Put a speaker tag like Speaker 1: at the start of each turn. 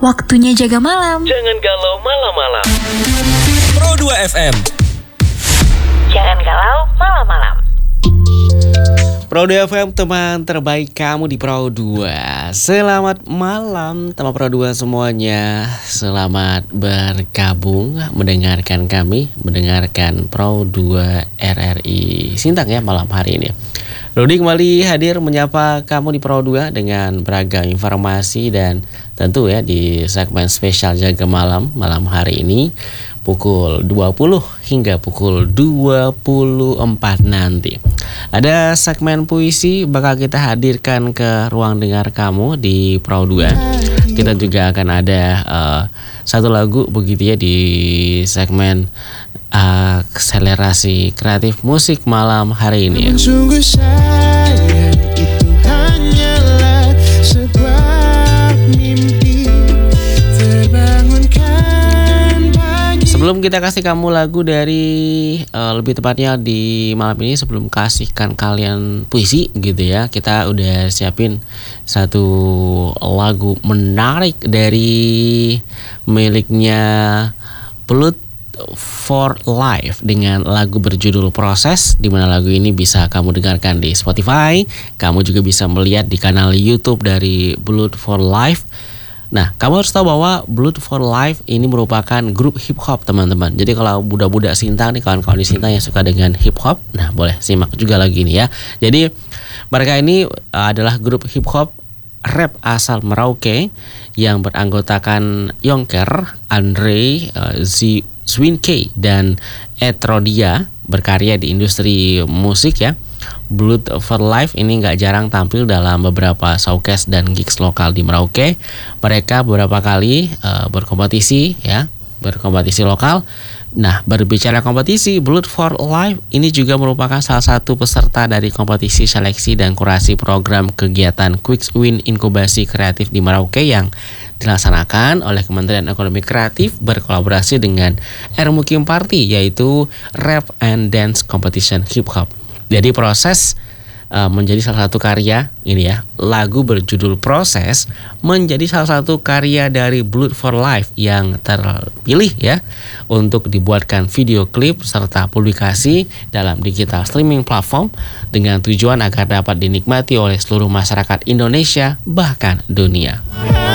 Speaker 1: Waktunya jaga malam.
Speaker 2: Jangan galau malam-malam. Pro 2 FM.
Speaker 1: Jangan galau malam-malam.
Speaker 3: Pro 2 FM, teman terbaik kamu di Pro 2. Selamat malam teman Pro 2 semuanya. Selamat bergabung mendengarkan kami, mendengarkan Pro 2 RRI Sintang ya malam hari ini. Rudi kembali hadir menyapa kamu di Pro 2 dengan beragam informasi dan tentu ya di segmen spesial Jaga Malam hari ini pukul 20 hingga pukul 24 nanti. Ada segmen puisi bakal kita hadirkan ke ruang dengar kamu di Pro 2. Kita juga akan ada satu lagu begitu ya di segmen akselerasi kreatif musik malam hari ini.
Speaker 4: Sungguh sayang, itu hanyalah sebuah mimpi terbangunkan pagi.
Speaker 3: Sebelum kita kasih kamu lagu dari lebih tepatnya di malam ini, sebelum kasihkan kalian puisi gitu ya, kita udah siapin satu lagu menarik dari miliknya Blood for Life dengan lagu berjudul Proses, di mana lagu ini bisa kamu dengarkan di Spotify. Kamu juga bisa melihat di kanal YouTube dari Blood for Life. Nah, kamu harus tahu bahwa Blood for Life ini merupakan grup hip hop, teman-teman. Jadi kalau budak-budak Sintang nih, kawan-kawan di Sintang yang suka dengan hip hop, nah boleh simak juga lagi ini ya. Jadi mereka ini adalah grup hip hop rap asal Merauke yang beranggotakan Yongker, Andre, Zwinke dan Etrodia, berkarya di industri musik ya. Blood for Life ini gak jarang tampil dalam beberapa showcase dan gigs lokal di Merauke. Mereka beberapa kali berkompetisi lokal. Nah, berbicara kompetisi, Blood for Life ini juga merupakan salah satu peserta dari kompetisi seleksi dan kurasi program kegiatan Quick Win Inkubasi Kreatif di Merauke yang dilaksanakan oleh Kementerian Ekonomi Kreatif berkolaborasi dengan Ermukim Party, yaitu Rap and Dance Competition Hip Hop. Jadi Proses menjadi salah satu karya ini ya, lagu berjudul Proses menjadi salah satu karya dari Blood for Life yang terpilih ya untuk dibuatkan video klip serta publikasi dalam digital streaming platform dengan tujuan agar dapat dinikmati oleh seluruh masyarakat Indonesia bahkan dunia.